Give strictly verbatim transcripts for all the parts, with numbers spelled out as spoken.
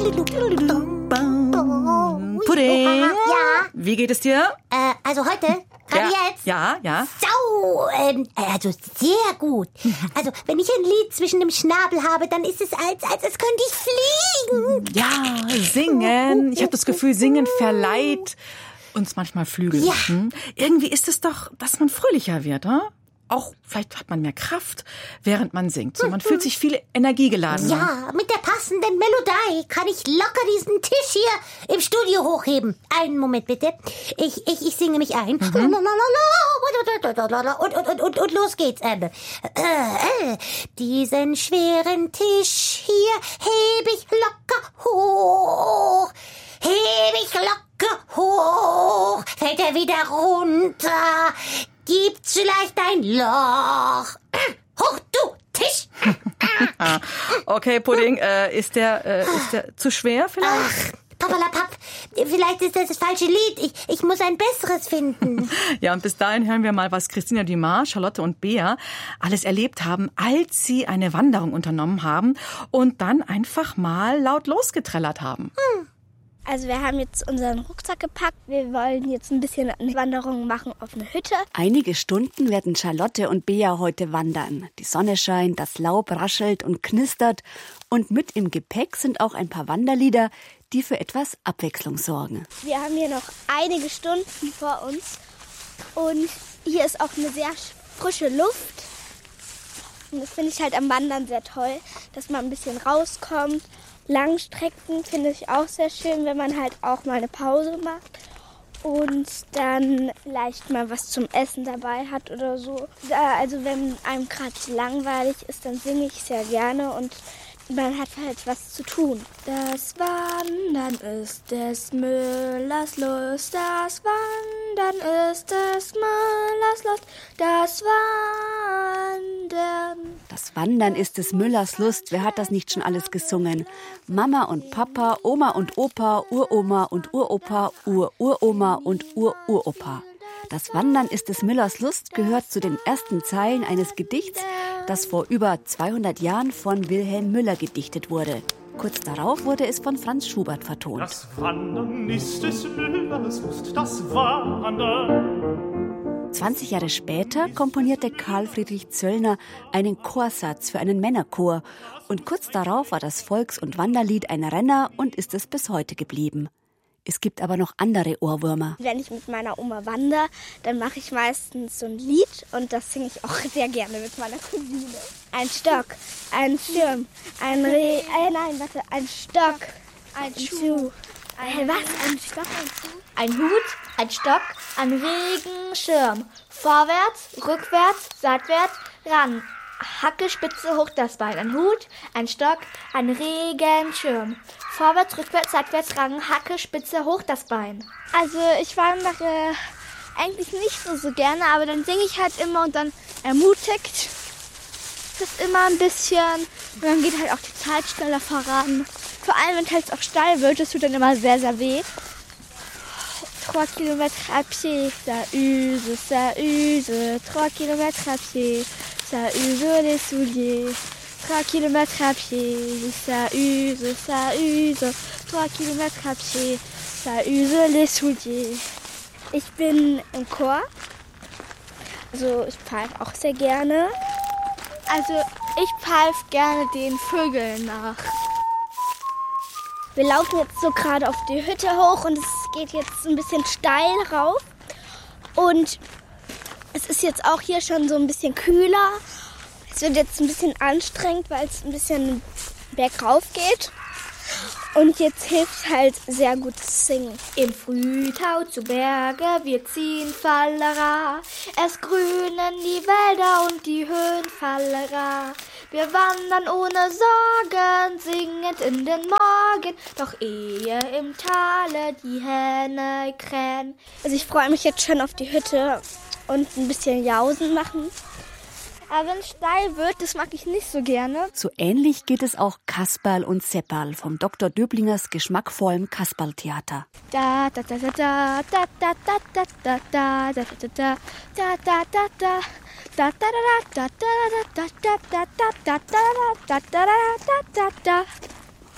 Pudding? Ja? Wie geht es dir? Äh, also heute? Gerade ja. jetzt? Ja, ja. Sau, ähm, also sehr gut. Also, wenn ich ein Lied zwischen dem Schnabel habe, dann ist es, als, als, als könnte ich fliegen. Ja, singen. Ich habe das Gefühl, singen verleiht uns manchmal Flügel. Ja. Hm? Irgendwie ist es doch, dass man fröhlicher wird, hm? Auch vielleicht hat man mehr Kraft, während man singt. So, man fühlt sich viel energiegeladen. Ja, mit der passenden Melodie kann ich locker diesen Tisch hier im Studio hochheben. Einen Moment bitte. Ich, ich, ich singe mich ein. Mhm. Und, und, und, und, und los geht's. Äh, äh, diesen schweren Tisch hier heb ich locker hoch. Heb ich locker hoch. Fällt er wieder runter. Gibt's vielleicht ein Loch? Hoch, du Tisch! Okay, Pudding, äh, ist der, äh, ist der zu schwer vielleicht? Ach, Papalapap, vielleicht ist das das falsche Lied. Ich, ich muss ein besseres finden. Ja, und bis dahin hören wir mal, was Christina Dumas, Charlotte und Bea alles erlebt haben, als sie eine Wanderung unternommen haben und dann einfach mal laut losgetrellert haben. Hm. Also wir haben jetzt unseren Rucksack gepackt. Wir wollen jetzt ein bisschen eine Wanderung machen auf eine Hütte. Einige Stunden werden Charlotte und Bea heute wandern. Die Sonne scheint, das Laub raschelt und knistert. Und mit im Gepäck sind auch ein paar Wanderlieder, die für etwas Abwechslung sorgen. Wir haben hier noch einige Stunden vor uns. Und hier ist auch eine sehr frische Luft. Und das finde ich halt am Wandern sehr toll, dass man ein bisschen rauskommt. Langstrecken finde ich auch sehr schön, wenn man halt auch mal eine Pause macht und dann vielleicht mal was zum Essen dabei hat oder so. Also wenn einem gerade langweilig ist, dann singe ich sehr gerne und man hat halt was zu tun. Das Wandern ist des Müllers Lust, das Wandern ist des Müllers Lust, das Wandern. Das Wandern ist des Müllers Lust, wer hat das nicht schon alles gesungen? Mama und Papa, Oma und Opa, Uroma und Uropa, Ururoma und Ururopa. Das Wandern ist des Müllers Lust gehört zu den ersten Zeilen eines Gedichts, das vor über zweihundert Jahren von Wilhelm Müller gedichtet wurde. Kurz darauf wurde es von Franz Schubert vertont. Das Wandern ist des Müllers Lust, das Wandern. zwanzig Jahre später komponierte Karl Friedrich Zöllner einen Chorsatz für einen Männerchor. Und kurz darauf war das Volks- und Wanderlied ein Renner und ist es bis heute geblieben. Es gibt aber noch andere Ohrwürmer. Wenn ich mit meiner Oma wandere, dann mache ich meistens so ein Lied und das singe ich auch sehr gerne mit meiner Cousine. Ein Stock, ein Schirm, ein Reh, äh, nein, warte, ein Stock, ein Schuh. Ein was? Ein Stock, ein Schuh? Ein Hut, ein Stock, ein Regenschirm. Vorwärts, rückwärts, seitwärts, ran. Hacke, Spitze, hoch das Bein. Ein Hut, ein Stock, ein Regenschirm. Vorwärts, rückwärts, seitwärts, ran. Hacke, Spitze, hoch das Bein. Also ich wandere eigentlich nicht so, so gerne, aber dann singe ich halt immer und dann ermutigt das immer ein bisschen. Und dann geht halt auch die Zeit schneller voran. Vor allem, wenn es halt auch steil wird, das tut dann immer sehr, sehr weh. Trois kilomètres à pied, ça use, ça use. Trois kilomètres à pied, ça use les souliers. Trois kilomètres à pied, ça use, ça use. Trois kilomètres à pied, ça use les souliers. Ich bin im Chor. Also ich pfeife auch sehr gerne. Also ich pfeife gerne den Vögeln nach. Wir laufen jetzt so gerade auf die Hütte hoch und es geht jetzt ein bisschen steil rauf. Und es ist jetzt auch hier schon so ein bisschen kühler. Es wird jetzt ein bisschen anstrengend, weil es ein bisschen bergauf geht. Und jetzt hilft halt sehr gut das Singen. Im Frühtau zu Berge, wir ziehen Fallera. Es grünen die Wälder und die Höhen Fallera. Wir wandern ohne Sorgen, singend in den Morgen. Doch ehe im Tale die Hähne krähen. Also ich freue mich jetzt schon auf die Hütte und ein bisschen Jausen machen. Aber wenn es steil wird, das mag ich nicht so gerne. So ähnlich geht es auch Kasperl und Sepperl vom Doktor Döblingers geschmackvollem Kasperltheater. Da da da da da da da da da da da da da da da da da. Da da da da da da da da da da da da da da da da.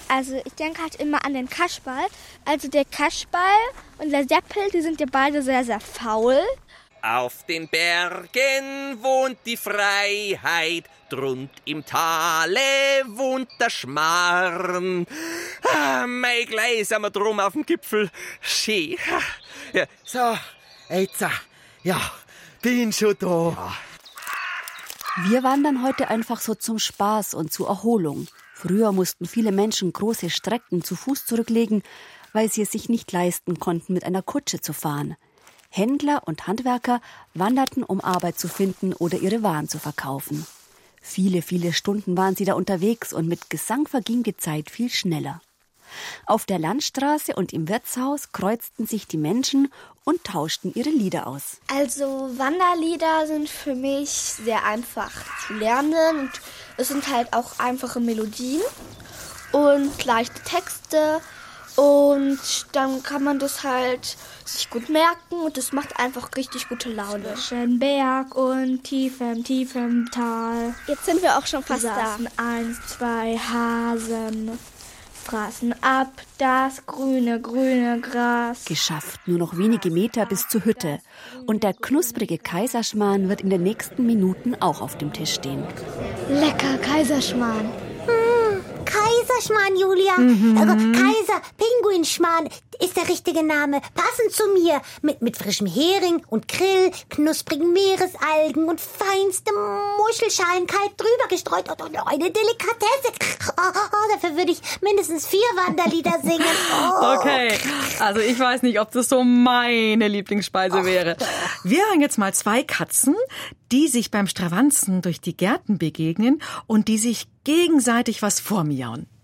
Also ich denke halt immer an den Kasperl. Also der Kasperl und der Seppel, die sind ja beide sehr, sehr faul. Auf den Bergen wohnt die Freiheit, drund im Tale wohnt der Schmarrn. Ah, mei, gleich sind wir drum auf dem Gipfel. Schön. Ja, so, jetzt, ja, bin schon da. Wir wandern heute einfach so zum Spaß und zur Erholung. Früher mussten viele Menschen große Strecken zu Fuß zurücklegen, weil sie es sich nicht leisten konnten, mit einer Kutsche zu fahren. Händler und Handwerker wanderten, um Arbeit zu finden oder ihre Waren zu verkaufen. Viele, viele Stunden waren sie da unterwegs und mit Gesang verging die Zeit viel schneller. Auf der Landstraße und im Wirtshaus kreuzten sich die Menschen und tauschten ihre Lieder aus. Also Wanderlieder sind für mich sehr einfach zu lernen und es sind halt auch einfache Melodien und leichte Texte und dann kann man das halt sich gut merken und das macht einfach richtig gute Laune. Zwischen Berg und tiefem, tiefem Tal. Jetzt sind wir auch schon fast da. Saßen eins, zwei Hasen, fraßen ab das grüne, grüne Gras. Geschafft, nur noch wenige Meter bis zur Hütte. Und der knusprige Kaiserschmarrn wird in den nächsten Minuten auch auf dem Tisch stehen. Lecker Kaiserschmarrn. Kaiserschmarrn, Julia. Mhm. Also Kaiser, Pinguinschmarrn ist der richtige Name. Passend zu mir. Mit, mit frischem Hering und Grill, knusprigen Meeresalgen und feinste Muschelschalen kalt drüber gestreut. Und eine Delikatesse. Oh, oh, dafür würde ich mindestens vier Wanderlieder singen. Oh. Okay, also ich weiß nicht, ob das so meine Lieblingsspeise wäre. Wir hören jetzt mal zwei Katzen, die sich beim Stravanzen durch die Gärten begegnen und die sich gegenseitig was vormiauen.